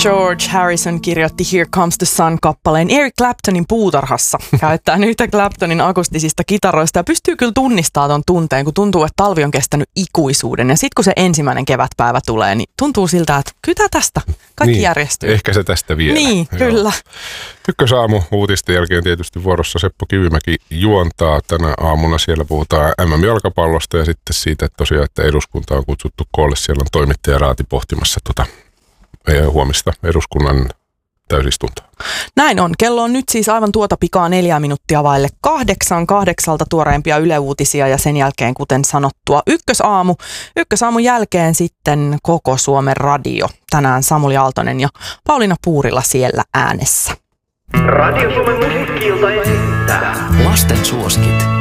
George Harrison kirjoitti Here Comes the Sun-kappaleen Eric Claptonin puutarhassa. Käyttää yhtä Claptonin akustisista kitaroista ja pystyy kyllä tunnistamaan ton tunteen, kun tuntuu, että talvi on kestänyt ikuisuuden. Ja sitten kun se ensimmäinen kevätpäivä tulee, niin tuntuu siltä, että kyllä tästä kaikki niin, järjestyy. Ehkä se tästä vielä. Niin, joo. Kyllä. Ykkösaamu uutisten jälkeen tietysti vuorossa Seppo Kivimäki juontaa. Tänä aamuna siellä puhutaan MM-jalkapallosta ja sitten siitä, että tosiaan, että eduskunta on kutsuttu koolle. Siellä on toimittaja Raati pohtimassa huomista eduskunnan täysistuntoa. Näin on. Kello on nyt siis aivan tuota pikaa 4 minuuttia vaille 8:08 tuoreimpia Yle-uutisia ja sen jälkeen, kuten sanottua, Ykkösaamu. Ykkösaamun jälkeen sitten koko Suomen radio. Tänään Samuli Aaltonen ja Pauliina Puurila siellä äänessä. Radio Suomen musiikki-ilta esittää Lasten suosikit.